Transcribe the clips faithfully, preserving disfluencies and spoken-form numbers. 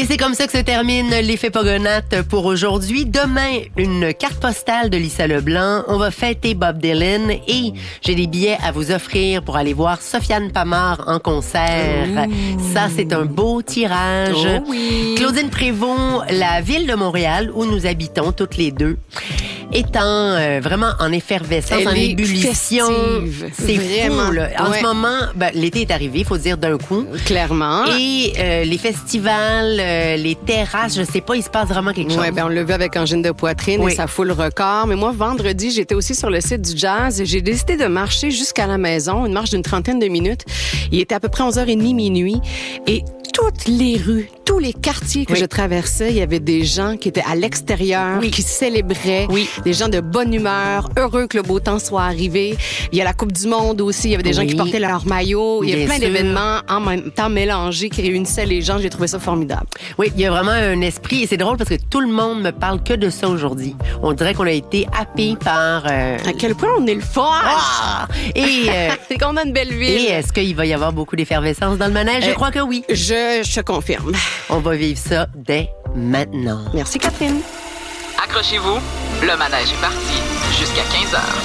Et c'est comme ça que se termine l'effet Pogonates pour aujourd'hui. Demain, une carte postale de Lisa Leblanc. On va fêter Bob Dylan et j'ai des billets à vous offrir pour aller voir Sofiane Pamart en concert. Mmh. Ça, c'est un beau tirage. Oh oui. Claudine Prévost, la ville de Montréal où nous habitons toutes les deux, étant euh, vraiment en effervescence, Elle en est ébullition. festive. C'est Vraiment. fou, là. En Ouais. ce moment, ben, l'été est arrivé, il faut dire d'un coup. Clairement. Et euh, les festivals, euh, les terrasses, je sais pas, il se passe vraiment quelque chose. Ouais, ben on l'a vu avec Angine de poitrine Oui. et ça fout le record. Mais moi, vendredi, j'étais aussi sur le site du jazz et j'ai décidé de marcher jusqu'à la maison, une marche d'une trentaine de minutes. Il était à peu près onze heures trente, minuit. Et toutes les rues, tous les quartiers que Oui. je traversais, il y avait des gens qui étaient à l'extérieur, Oui. qui célébraient, Oui. des gens de bonne humeur, heureux que le beau temps soit arrivé. Il y a la Coupe du Monde aussi, il y avait des Oui. gens qui portaient leur maillot. Il y a Bien plein sûr. d'événements en même temps mélangés qui réunissaient les gens. J'ai trouvé ça formidable. Oui, il y a vraiment un esprit et c'est drôle parce que tout le monde me parle que de ça aujourd'hui. On dirait qu'on a été happé par... euh, À quel point on est le fun! Ah! Et, euh, C'est qu'on a une belle ville. et est-ce qu'il va y avoir beaucoup d'effervescence dans le manège? Je Euh, crois que oui. Je, je te confirme. On va vivre ça dès maintenant. Merci, Catherine. Accrochez-vous, le manège est parti jusqu'à quinze heures.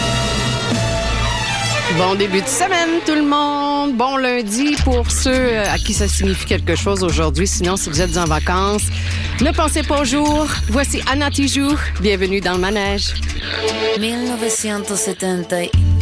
Bon début de semaine, tout le monde. Bon lundi pour ceux à qui ça signifie quelque chose aujourd'hui. Sinon, si vous êtes en vacances, ne pensez pas au jour. Voici Anna Tijoux. Bienvenue dans le manège. mille novecientos setenta y